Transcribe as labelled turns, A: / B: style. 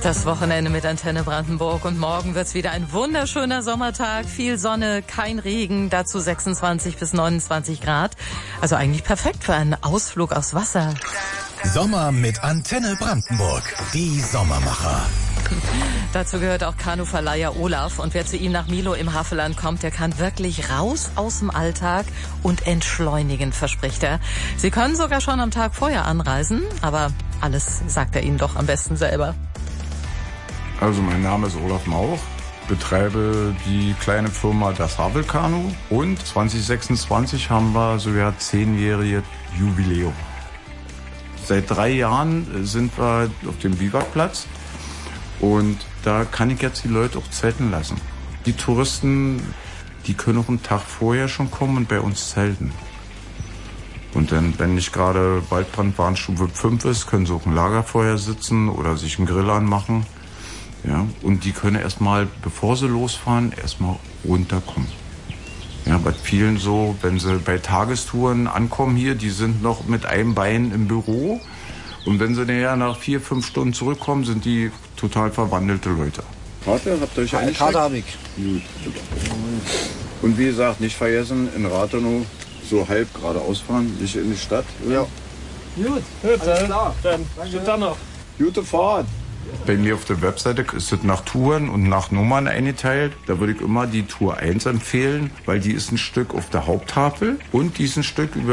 A: Das Wochenende mit Antenne Brandenburg und morgen wird's wieder ein wunderschöner Sommertag. Viel Sonne, kein Regen, dazu 26 bis 29 Grad. Also eigentlich perfekt für einen Ausflug aufs Wasser.
B: Sommer mit Antenne Brandenburg, die Sommermacher.
A: Dazu gehört auch Kanuverleiher Olaf. Und wer zu ihm nach Milo im Havelland kommt, der kann wirklich raus aus dem Alltag und entschleunigen, verspricht er. Sie können sogar schon am Tag vorher anreisen, aber alles sagt er Ihnen doch am besten selber.
C: Also mein Name ist Olaf Mauch, betreibe die kleine Firma Das Havelkanu und 2026 haben wir sogar 10-jährige Jubiläum. Seit 3 Jahren sind wir auf dem Biwakplatz und da kann ich jetzt die Leute auch zelten lassen. Die Touristen, die können auch einen Tag vorher schon kommen und bei uns zelten. Und dann, wenn nicht gerade Waldbrandwarnstufe 5 ist, können sie auch ein Lagerfeuer sitzen oder sich einen Grill anmachen. Ja, und die können erstmal, bevor sie losfahren, erstmal runterkommen. Ja, bei vielen so, wenn sie bei Tagestouren ankommen hier, die sind noch mit einem Bein im Büro. Und wenn sie dann nach 4-5 Stunden zurückkommen, sind die total verwandelte Leute. Karte, habt ihr euch eine
D: Karte habe ich.
C: Gut. Und wie gesagt, nicht vergessen, in Rathenow so halb geradeaus fahren, nicht in die Stadt. Ja.
D: Gut, alles klar. Dann steht da noch.
C: Gute Fahrt. Bei mir auf der Webseite ist es nach Touren und nach Nummern eingeteilt. Da würde ich immer die Tour 1 empfehlen, weil die ist ein Stück auf der Haupttafel und die ist ein Stück über